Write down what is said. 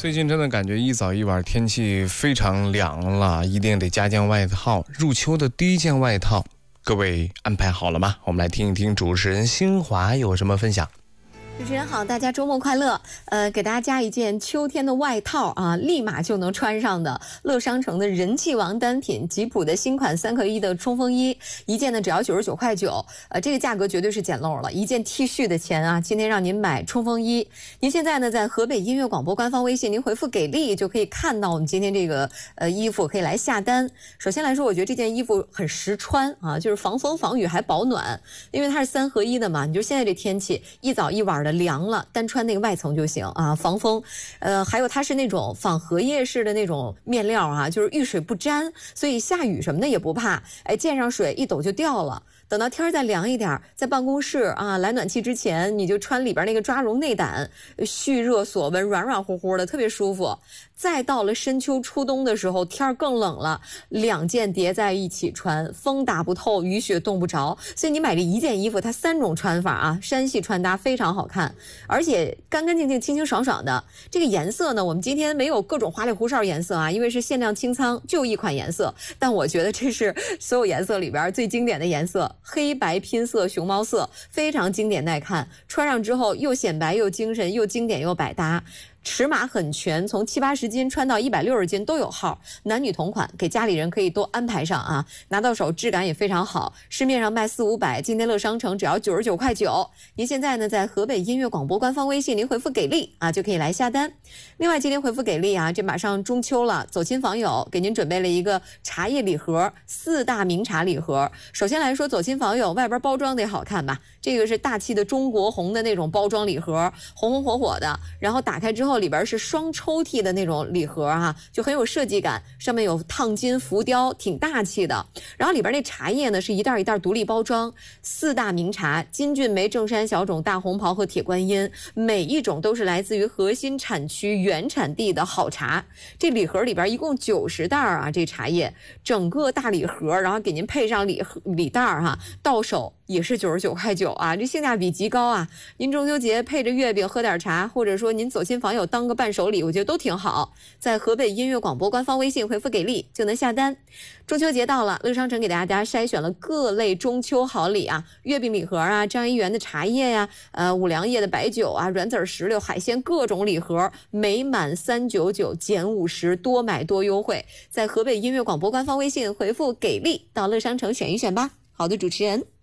最近真的感觉一早一晚天气非常凉了，一定得加件外套。入秋的第一件外套，各位安排好了吗？我们来听一听主持人新华有什么分享。 主持人好，大家周末快乐。给大家加一件秋天的外套啊，立马就能穿上的乐商城的人气王单品吉普的新款3合1的冲锋衣，一件呢只要99.9块。这个价格绝对是捡漏了，一件 T 恤的钱啊，今天让您买冲锋衣。您现在呢在河北音乐广播官方微信，您回复给力就可以看到我们今天这个衣服，可以来下单。首先来说，我觉得这件衣服很实穿啊，就是防风防雨还保暖，因为它是3合1的嘛。你就现在这天气，一早一晚的凉了，单穿那个外层就行啊，防风。还有它是那种仿荷叶式的那种面料啊，就是遇水不沾，所以下雨什么的也不怕。哎，溅上水一抖就掉了。等到天再凉一点，在办公室啊来暖气之前，你就穿里边那个抓绒内胆，蓄热锁温，软软乎乎的，特别舒服。再到了深秋初冬的时候，天更冷了，2件叠在一起穿，风打不透，雨雪冻不着。所以你买这一件衣服，它3种穿法啊，山系穿搭非常好看，而且干干净净、清清爽爽的。这个颜色呢，我们今天没有各种花里胡哨颜色啊，因为是限量清仓，就一款颜色。但我觉得这是所有颜色里边最经典的颜色，黑白拼色熊猫色，非常经典耐看，穿上之后又显白又精神，又经典又百搭。尺码很全，从70-80斤穿到160斤都有号，男女同款，给家里人可以多安排上啊。拿到手质感也非常好，市面上卖400-500，今天乐商城只要99.9块。您现在呢在河北音乐广播官方微信，您回复给力啊就可以来下单。另外今天回复给力啊，这马上中秋了，走亲访友给您准备了一个茶叶礼盒，4大名茶礼盒。首先来说走亲访友，外边包装得好看吧，这个是大气的中国红的那种包装礼盒，红红火火的，然后打开之后里边是双抽屉的那种礼盒啊，就很有设计感，上面有烫金浮雕，挺大气的。然后里边那茶叶呢是一袋一袋独立包装，4大名茶：金骏眉、正山小种、大红袍和铁观音，每一种都是来自于核心产区原产地的好茶。这礼盒里边一共90袋啊，这茶叶整个大礼盒，然后给您配上礼袋哈，到手也是99.9块啊，这性价比极高啊！您中秋节配着月饼喝点茶，或者说您走亲访友当个伴手礼，我觉得都挺好。在河北音乐广播官方微信回复给力就能下单。中秋节到了，乐商城给大家筛选了各类中秋好礼啊，月饼礼盒啊，张一元的茶叶呀，五粮液的白酒啊，软籽石榴、海鲜各种礼盒，每满399减50，多买多优惠。在河北音乐广播官方微信回复给力到乐商城选一选吧。好的，主持人。